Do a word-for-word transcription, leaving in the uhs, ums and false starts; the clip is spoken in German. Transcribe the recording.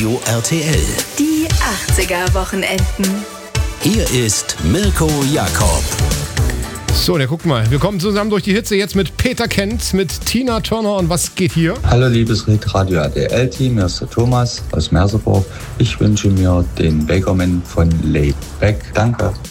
Radio R T L. Die achtziger-Wochenenden. Hier ist Mirko Jakob. So, dann guck mal. Wir kommen zusammen durch die Hitze jetzt mit Peter Kent, mit Tina Turner und was geht hier? Hallo liebes Radio R T L-Team, hier ist der Thomas aus Merseburg. Ich wünsche mir den Bakerman von Laid Back. Danke.